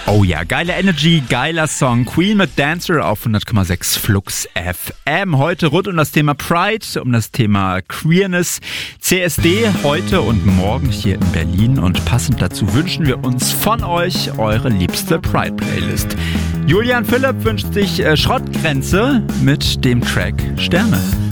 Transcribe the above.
Oh ja, geile Energy, geiler Song. Queen mit Dancer auf 100,6 Flux FM. Heute rund um das Thema Pride, um das Thema Queerness. CSD heute und morgen hier in Berlin. Und passend dazu wünschen wir uns von euch eure liebste Pride-Playlist. Julian Philipp wünscht sich Schrottgrenze mit dem Track Sterne.